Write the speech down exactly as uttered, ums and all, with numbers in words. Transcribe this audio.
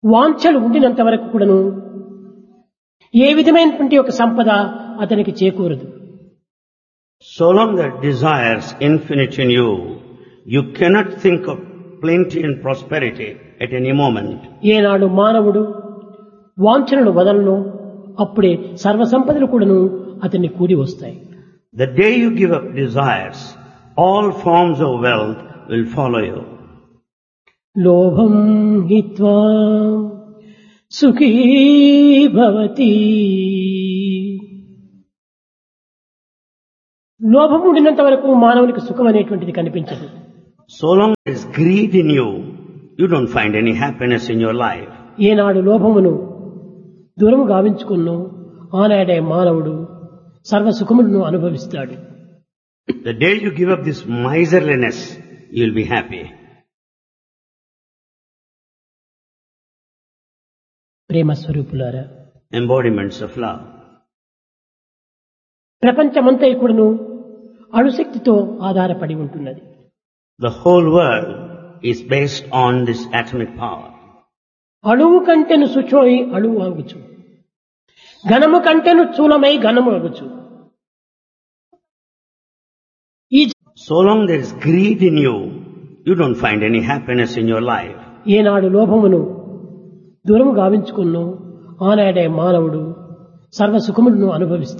వాంఛలు ఉండినంత వరకు కూడాను ఏ విధమైనటువంటి ఒక సంపద అతనికి చేకూరదు. So long that desires infinite in you, you cannot think of plenty and prosperity at any moment. ఏనాడు మానవుడు వాంఛలను వదలను అప్పుడే సర్వసంపదలు కూడాను అతన్ని కూడి వస్తాయి. The day you give up desires, all forms of wealth will follow you. లోభం హిత్వా సుఖీ భవతి. లోభం ఉండినంత వరకు మానవునికి సుఖం అనేటువంటిది కనిపించదు. So long there is greed in you, you don't find any happiness in your life. ఏనాడు లోభమును దూరము గావించుకున్నో ఆనాడే మానవుడు సర్వ సుఖములను అనుభవిస్తాడు. The day you give up this miserliness, you will be happy. ప్రేమ స్వరూపులారా, Embodiments of love. ప్రపంచమంతా కూడాను అణుశక్తితో ఆధారపడి ఉంటున్నది. The whole world is based on this atomic power. అణువు కంటెను శుచోయి అణువు అగుచు, ఘనము కంటెను స్థూలమై ఘనము అగుచు. ఈ So long there is greed in you, you don't find any happiness in your life. ఏనాడు లోభమును దూరము గావించుకున్నో ఆనాడే మానవుడు సర్వ సుఖములను అనుభవిస్తాడు.